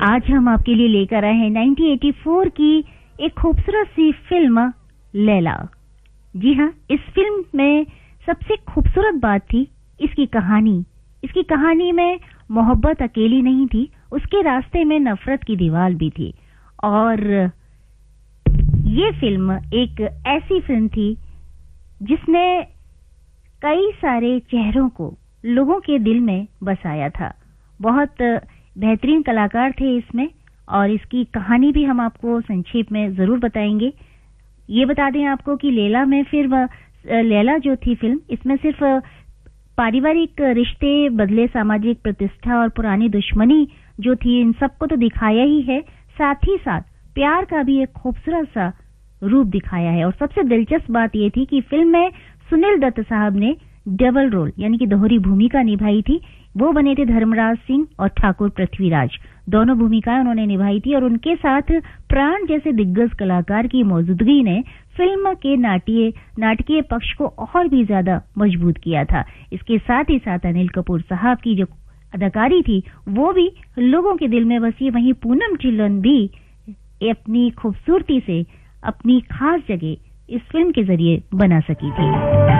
आज हम आपके लिए लेकर आए हैं 1984 की एक खूबसूरत सी फिल्म लैला। जी हाँ, इस फिल्म में सबसे खूबसूरत बात थी इसकी कहानी। इसकी कहानी में मोहब्बत अकेली नहीं थी, उसके रास्ते में नफरत की दीवार भी थी। और ये फिल्म एक ऐसी फिल्म थी जिसने कई सारे चेहरों को लोगों के दिल में बसाया था। बहुत बेहतरीन कलाकार थे इसमें, और इसकी कहानी भी हम आपको संक्षेप में जरूर बताएंगे। ये बता दें आपको कि लैला जो थी फिल्म, इसमें सिर्फ पारिवारिक रिश्ते बदले, सामाजिक प्रतिष्ठा और पुरानी दुश्मनी जो थी, इन सबको तो दिखाया ही है, साथ ही साथ प्यार का भी एक खूबसूरत सा रूप दिखाया है। और सबसे दिलचस्प बात यह थी कि फिल्म में सुनील दत्त साहब ने डबल रोल यानी कि दोहरी भूमिका निभाई थी। वो बने थे धर्मराज सिंह और ठाकुर पृथ्वीराज, दोनों भूमिकाएं उन्होंने निभाई थी। और उनके साथ प्राण जैसे दिग्गज कलाकार की मौजूदगी ने फिल्म के नाटकीय पक्ष को और भी ज्यादा मजबूत किया था। इसके साथ ही साथ अनिल कपूर साहब की जो अदाकारी थी वो भी लोगों के दिल में बसी। वहीं पूनम चिल्लन भी अपनी खूबसूरती से अपनी खास जगह इस फिल्म के जरिए बना सकी थी।